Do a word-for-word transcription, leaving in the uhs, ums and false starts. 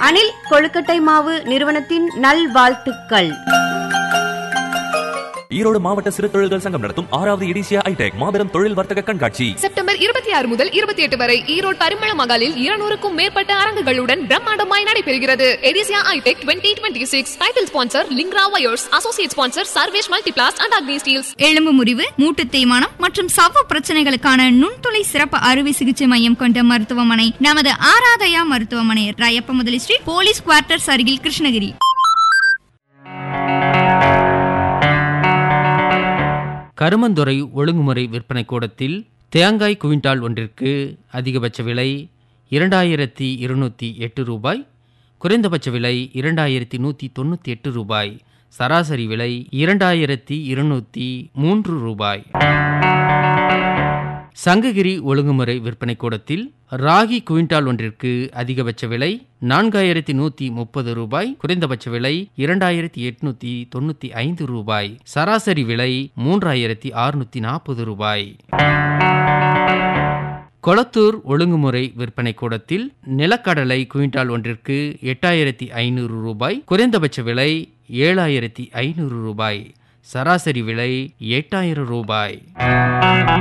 அணில் கொழுக்கட்டை மாவு நிறுவனத்தின் நல்வாழ்த்துக்கள். ஈரோடு மாவட்ட சிறு தொழில்கள் சங்கம் நடத்தும் ஆறாவது எடிசியா ஐடெக் மாபெரும் தொழில் வர்த்தக கண்காட்சி செப்டம்பர் இருபத்தி ஆறு முதல் இருபத்தி எட்டு வரை ஈரோடு பரிமள மகாலில் இருநூறுக்கும் மேற்பட்ட அரங்குகளுடன் பிரம்மாண்டமாய் நடைபெறுகிறது. எடிசியா ஐடெக் twenty twenty six title sponsor லிங்க்ரா wires, associate sponsor Sarvesh Multiplast and Agni Steeles. எலும்பு முறிவு, மூட்டு தேய்மானம் மற்றும் சவ்வு பிரச்சனைகளுக்கான நுண்துளை சிறப்பு அறுவை சிகிச்சை மையம் கொண்ட மருத்துவமனை நமது ஆராதயா மருத்துவமனை, ராயப்ப முதலி ஸ்ட்ரீட், போலீஸ் குவார்ட்டர்ஸ் அருகில், கிருஷ்ணகிரி. கருமந்துறை ஒழுங்குமுறை விற்பனை கூடத்தில் தேங்காய் குவிண்டால் ஒன்றிற்கு அதிகபட்ச விலை இரண்டாயிரத்தி இருநூற்றி எட்டு ரூபாய், குறைந்தபட்ச விலை இரண்டாயிரத்தி நூற்றி தொண்ணூற்றி எட்டு ரூபாய், சராசரி விலை இரண்டாயிரத்தி இருநூற்றி மூன்று ரூபாய். சங்ககிரி ஒழுங்குமுறை விற்பனை கூடத்தில் ராகி குவிண்டால் ஒன்றிற்கு அதிகபட்ச விலை நான்காயிரத்தி நூற்றி முப்பது ரூபாய், குறைந்தபட்ச விலை இரண்டாயிரத்தி எட்நூற்றி தொண்ணூற்றி ஐந்து ரூபாய், சராசரி விலை மூன்றாயிரத்தி அறுநூற்றி நாற்பது ரூபாய். கொளத்தூர் ஒழுங்குமுறை விற்பனை கூடத்தில் நிலக்கடலை குவிண்டால் ஒன்றிற்கு எட்டாயிரத்தி ஐநூறு ரூபாய், குறைந்தபட்ச விலை ஏழாயிரத்தி ஐநூறு ரூபாய், சராசரி விலை எட்டாயிரம் ரூபாய்.